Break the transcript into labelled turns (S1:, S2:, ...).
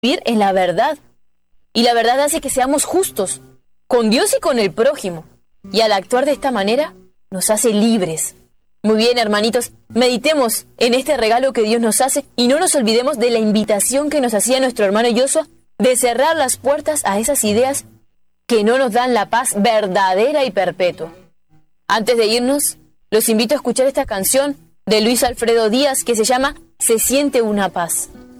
S1: vivir en la verdad. Y la verdad hace que seamos justos, con Dios y con el prójimo. Y al actuar de esta manera, nos hace libres. Muy bien, hermanitos, meditemos en este regalo que Dios nos hace y no nos olvidemos de la invitación que nos hacía nuestro hermano Joshua de cerrar las puertas a esas ideas que no nos dan la paz verdadera y perpetua. Antes de irnos, los invito a escuchar esta canción de Luis Alfredo Díaz que se llama Se siente una paz.